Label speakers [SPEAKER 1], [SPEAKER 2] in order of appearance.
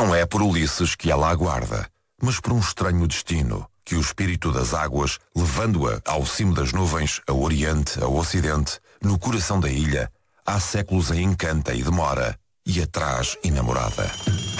[SPEAKER 1] Não é por Ulisses que ela aguarda, mas por um estranho destino, que o espírito das águas, levando-a ao cimo das nuvens, a oriente, ao ocidente, no coração da ilha, há séculos a encanta e demora, e a traz enamorada.